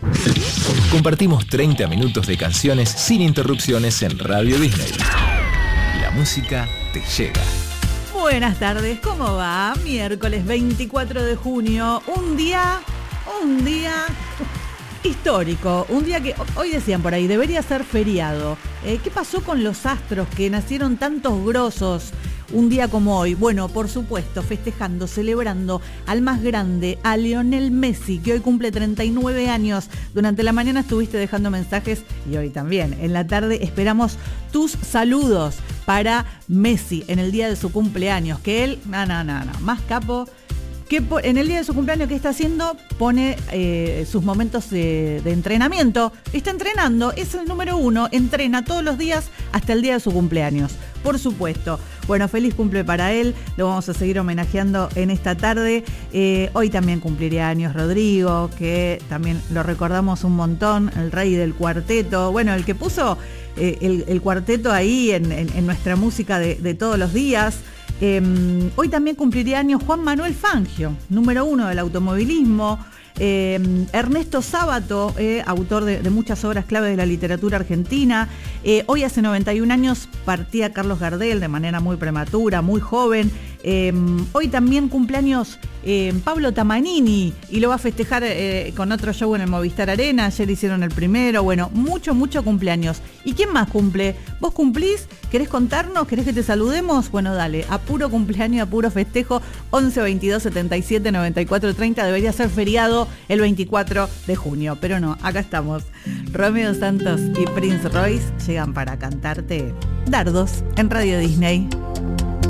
Compartimos 30 minutos de canciones sin interrupciones en Radio Disney. La música te llega. Buenas tardes, ¿cómo va? Miércoles 24 de junio, un día histórico, un día que hoy decían por ahí, debería ser feriado. ¿Qué pasó con los astros que nacieron tantos grosos un día como hoy? Bueno, por supuesto, festejando, celebrando al más grande, a Lionel Messi, que hoy cumple 39 años. Durante la mañana estuviste dejando mensajes y hoy también. En la tarde esperamos tus saludos para Messi en el día de su cumpleaños, que él, más capo. Que en el día de su cumpleaños, ¿qué está haciendo? Pone sus momentos de entrenamiento. Está entrenando, es el número 1, entrena todos los días hasta el día de su cumpleaños. Por supuesto. Bueno, feliz cumple para él, lo vamos a seguir homenajeando en esta tarde. Hoy también cumpliría años Rodrigo, que también lo recordamos un montón, el rey del cuarteto. Bueno, el que puso el cuarteto ahí en nuestra música de todos los días. Hoy también cumpliría años Juan Manuel Fangio, número 1 del automovilismo. Ernesto Sábato, autor de muchas obras clave de la literatura argentina. Hoy hace 91 años partía Carlos Gardel de manera muy prematura, muy joven. Hoy también cumpleaños Pablo Tamanini y lo va a festejar con otro show en el Movistar Arena. Ayer hicieron el primero. Bueno, mucho cumpleaños. ¿Y quién más cumple? ¿Vos cumplís? ¿Querés contarnos? ¿Querés que te saludemos? Bueno, dale, a puro cumpleaños, a puro festejo. 11 22 77 94 30. Debería ser feriado el 24 de junio, pero no, acá estamos. Romeo Santos y Prince Royce llegan para cantarte Dardos en Radio Disney.